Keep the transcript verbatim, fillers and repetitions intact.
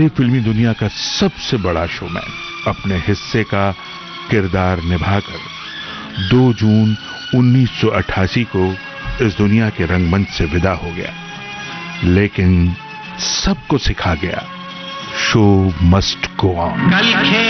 हमारी फिल्मी दुनिया का सबसे बड़ा शोमैन अपने हिस्से का किरदार निभाकर दो जून उन्नीस सौ अट्ठासी को इस दुनिया के रंगमंच से विदा हो गया, लेकिन सबको सिखा गया शो मस्ट गो ऑन।